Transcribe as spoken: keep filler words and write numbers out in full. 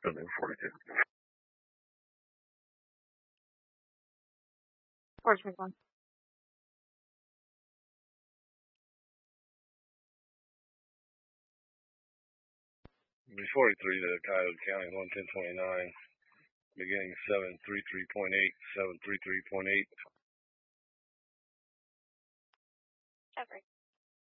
seven forty-two. Portsmouth one. B forty-three to Cuyahoga County, one ten twenty-nine, beginning seven thirty-three point eight, seven thirty-three point eight. Jeffrey.